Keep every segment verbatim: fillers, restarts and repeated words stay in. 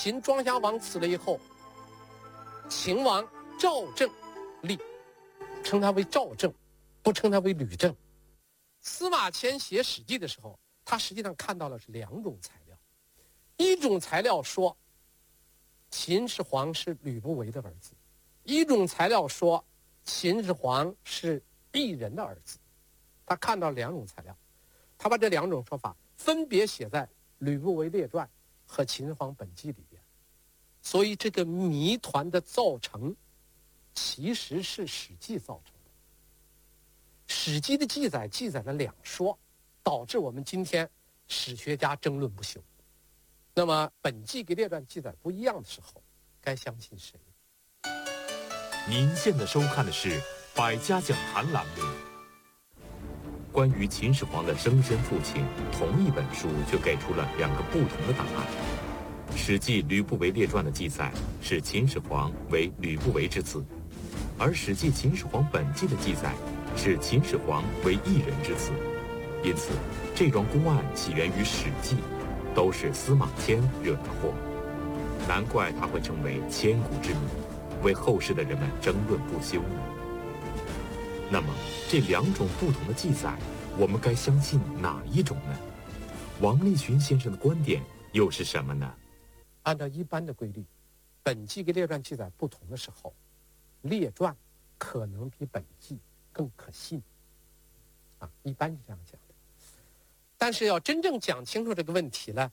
秦庄襄王死了以后，秦王赵正立，称他为赵正，不称他为吕正。司马迁写《史记》的时候，他实际上看到了是两种材料，一种材料说秦始皇是吕不韦的儿子，一种材料说秦始皇是异人的儿子。他看到两种材料，他把这两种说法分别写在《吕不韦列传》和《秦始皇本纪》里边。所以这个谜团的造成其实是《史记》造成的。《史记》的记载记载了两说，导致我们今天史学家争论不休。那么本纪跟列传记载不一样的时候，该相信谁？ 您现在收看的是《百家讲坛》栏目。关于秦始皇的生身父亲，同一本书却给出了两个不同的答案。《史记·吕不韦列传》的记载是秦始皇为吕不韦之子，而《史记·秦始皇本纪》的记载是秦始皇为异人之子。因此，这桩公案起源于《史记》，都是司马迁惹的祸。难怪他会成为千古之谜，为后世的人们争论不休呢。那么，这两种不同的记载，我们该相信哪一种呢？王立群先生的观点又是什么呢？ 按照一般的规律，本纪跟列传记载不同的时候，列传可能比本纪更可信啊，一般是这样讲的。但是要真正讲清楚这个问题呢，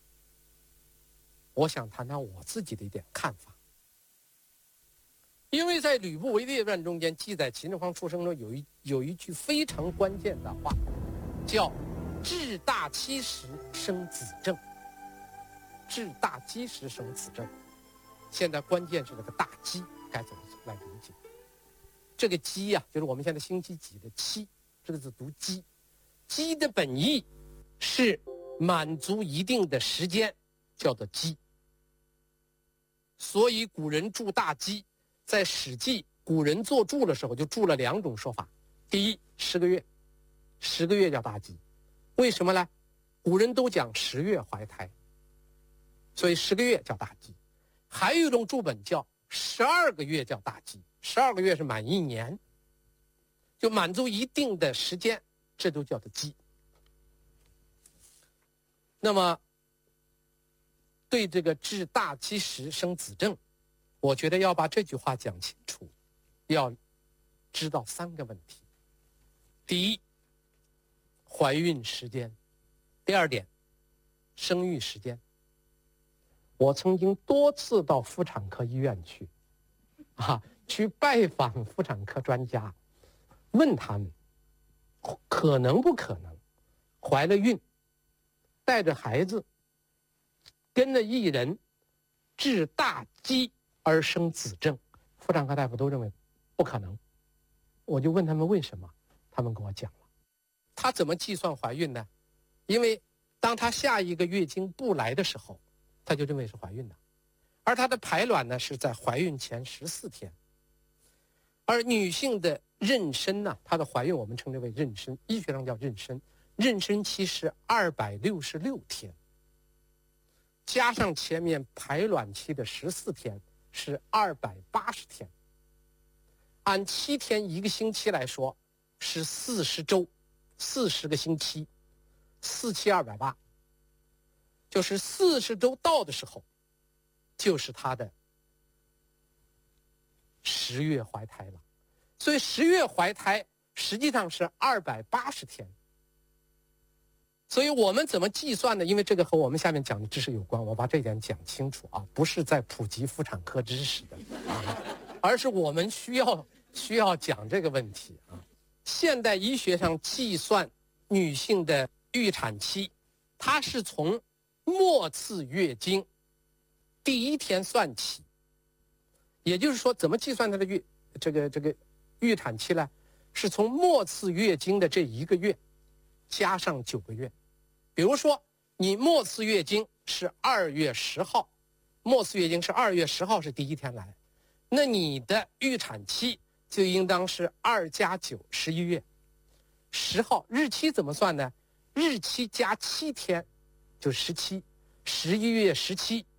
我想谈谈我自己的一点看法。因为在吕不韦列传中间记载秦始皇出生中有一有一句非常关键的话，叫至大七十生子正。至大基时生子正，现在关键是这个大基该怎么来理解？这个基呀、啊，就是我们现在星期几的七，这个字读基。基的本意是满足一定的时间，叫做基。所以古人注大基，在《史记》古人做注的时候就注了两种说法。第一，十个月，十个月叫大基。为什么呢？古人都讲十月怀胎。所以十个月叫大基，还有一种注本叫十二个月叫大基，十二个月是满一年，就满足一定的时间，这都叫做基。那么，对这个至大基时生子正，我觉得要把这句话讲清楚，要知道三个问题：第一，怀孕时间；第二点，生育时间。我曾经多次到妇产科医院去，啊，去拜访妇产科专家，问他们可能不可能怀了孕，带着孩子，跟着一人至大基而生子正。妇产科大夫都认为不可能。我就问他们为什么，他们跟我讲了，他怎么计算怀孕呢？因为当他下一个月经不来的时候，他就认为是怀孕的，而她的排卵呢是在怀孕前十四天，而女性的妊娠呢，她的怀孕我们称之为妊娠，医学上叫妊娠，妊娠期是二百六十六天，加上前面排卵期的十四天是二百八十天，按七天一个星期来说是四十周，四十个星期，四七二百八。就是四十周到的时候，就是她的十月怀胎了。所以十月怀胎实际上是二百八十天。所以我们怎么计算呢？因为这个和我们下面讲的知识有关，我把这一点讲清楚啊，不是在普及妇产科知识的啊，而是我们需要需要讲这个问题啊。现代医学上计算女性的预产期，它是从末次月经第一天算起，也就是说，怎么计算她的月这个这个预产期呢？是从末次月经的这一个月加上九个月。比如说，你末次月经是二月十号，末次月经是二月十号是第一天来，那你的预产期就应当是二加九，十一月十号。日期怎么算呢？日期加七天。就十七，十一月十七